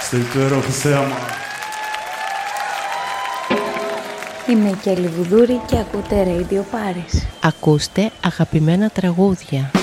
στο υπέροχο θέαμα. Είμαι η Κέλλη Βουδούρη και ακούτε Radio Paris. Ακούστε αγαπημένα τραγούδια.